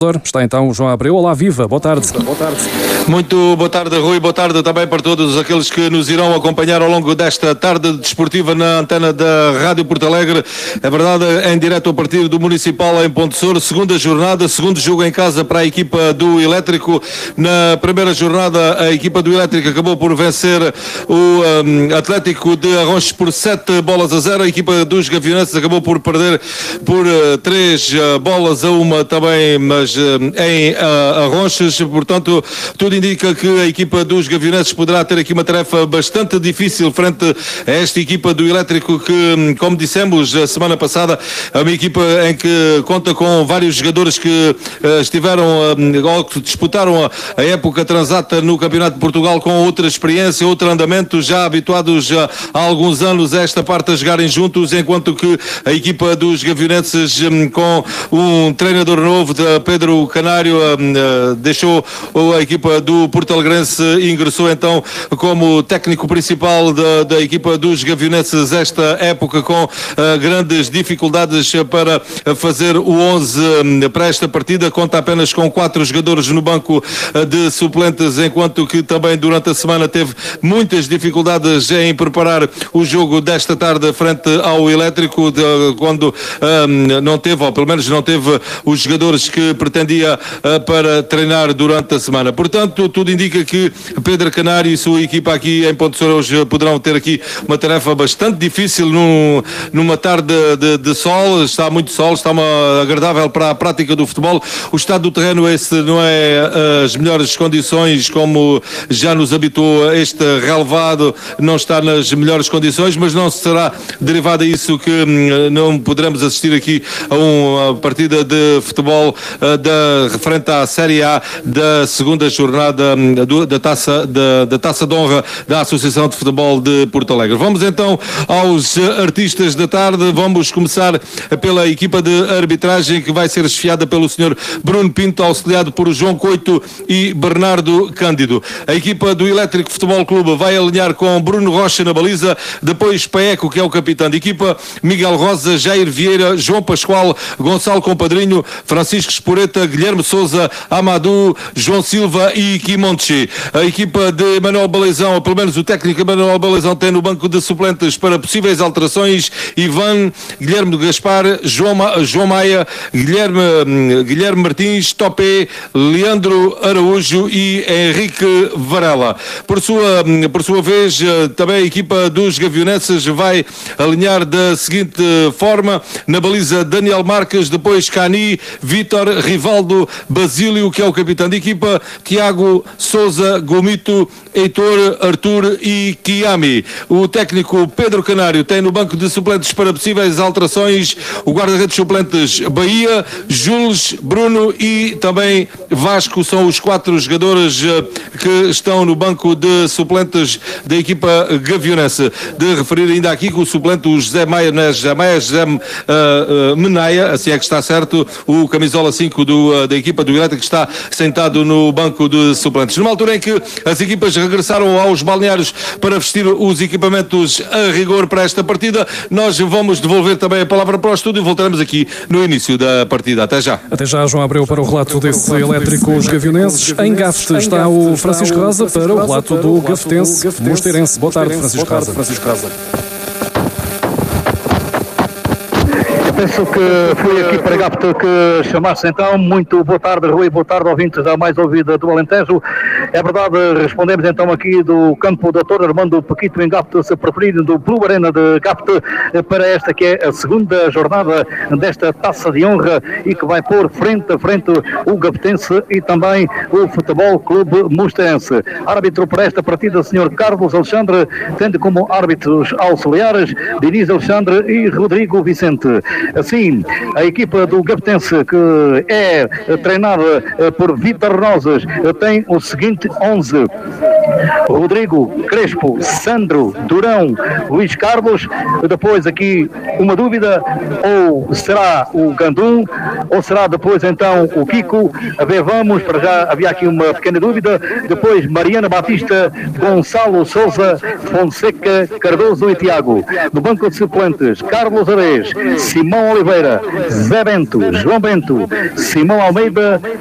Está então o João Abreu. Olá, viva, boa tarde. Muito boa tarde, Rui, boa tarde também para todos aqueles que nos irão acompanhar ao longo desta tarde desportiva na antena da Rádio Porto Alegre. É verdade, em direto a partir do Municipal em Ponte Sor, segunda jornada, segundo jogo em casa para a equipa do Elétrico. Na primeira jornada, a equipa do Elétrico acabou por vencer o Atlético de Arronches por 7-0. A equipa dos Gaviões acabou por perder por 3-1 também, mas em Arronches. Portanto, tudo indica que a equipa dos Gaviões poderá ter aqui uma tarefa bastante difícil frente a esta equipa do Elétrico que, como dissemos a semana passada, é uma equipa em que conta com vários jogadores que estiveram ou que disputaram a época transata no Campeonato de Portugal com outra experiência, outro andamento, já habituados há alguns anos a esta parte a jogarem juntos, enquanto que a equipa dos Gaviões, com um treinador novo, Pedro Canário, deixou a equipa do Porto Alegrense e ingressou então como técnico principal da equipa dos Gaviões esta época, com grandes dificuldades para fazer o 11 para esta partida. Conta apenas com 4 jogadores no banco de suplentes, enquanto que também durante a semana teve muitas dificuldades em preparar o jogo desta tarde frente ao Elétrico, quando não teve, ou pelo menos não teve os jogadores que pretendia para treinar durante a semana. Portanto, tudo indica que Pedro Canário e sua equipa aqui em Ponte Sor hoje poderão ter aqui uma tarefa bastante difícil numa tarde de sol. Está muito sol, está agradável para a prática do futebol. O estado do terreno esse não é as melhores condições, como já nos habituou este relevado, não está nas melhores condições, mas não será derivado a isso que não poderemos assistir aqui a uma partida de futebol referente à Série A da segunda jornada da Taça de Honra da Associação de Futebol de Porto Alegre. Vamos então aos artistas da tarde. Vamos começar pela equipa de arbitragem, que vai ser chefiada pelo Sr. Bruno Pinto, auxiliado por João Coito e Bernardo Cândido. A equipa do Elétrico Futebol Clube vai alinhar com Bruno Rocha na baliza, depois Paeco, que é o capitão de equipa, Miguel Rosa, Jair Vieira, João Pascoal, Gonçalo Compadrinho, Francisco Esporeta, Guilherme Souza, Amadou, João Silva e Quimonchi. A equipa de Manuel Balezão, ou pelo menos o técnico Manuel Balezão, tem no banco de suplentes para possíveis alterações Ivan, Guilherme Gaspar, João Maia, Guilherme Martins, Topé, Leandro Araújo e Henrique Varela. Por sua vez, também a equipa dos Gaviões vai alinhar da seguinte forma: na baliza Daniel Marques, depois Cani, Vítor, Rivaldo, Basílio, que é o capitão de equipa, Tiago, Souza, Gomito, Heitor, Arthur e Kiami. O técnico Pedro Canário tem no banco de suplentes para possíveis alterações o guarda-redes suplentes Bahia, Jules, Bruno e também Vasco. São os 4 jogadores que estão no banco de suplentes da equipa Gaviõense. De referir ainda aqui que o suplente, o José Maia, não é José Maia, José Menaia, assim é que está certo, o camisola 5 da equipa do Elétrico, está sentado no banco de suplentes. Numa altura em que as equipas regressaram aos balneários para vestir os equipamentos a rigor para esta partida, nós vamos devolver também a palavra para o estúdio e voltaremos aqui no início da partida. Até já. Até já, João Abreu, para o relato desse Elétrico os Gaviões. Em Gafte está o Francisco Rosa para o relato do Gaftense Mosteirense. Boa tarde, Francisco Rosa. Penso que foi aqui para Gafte que chamasse então. Muito boa tarde, Rui, boa tarde, ouvintes da mais ouvida do Alentejo. É verdade, respondemos então aqui do campo da Torre Armando Paquito em Gafte, se preferir, do Blue Arena de Gafte, para esta que é a segunda jornada desta Taça de Honra e que vai pôr frente a frente o Gaftense e também o Futebol Clube Mosteirense. Árbitro para esta partida, o Sr. Carlos Alexandre, tendo como árbitros auxiliares Diniz Alexandre e Rodrigo Vicente. Assim, a equipa do Gaftense, que é treinada por Vítor Rosas, tem o seguinte 11. Rodrigo, Crespo, Sandro, Durão, Luís Carlos. Depois aqui uma dúvida, ou será o Gandum, ou será depois então o Kiko. A ver, vamos, para já havia aqui uma pequena dúvida. Depois Mariana Batista, Gonçalo Souza, Fonseca, Cardoso e Tiago. No banco de suplentes, Carlos Ares, Simão Oliveira, Zé Bento, João Bento, Simão Almeida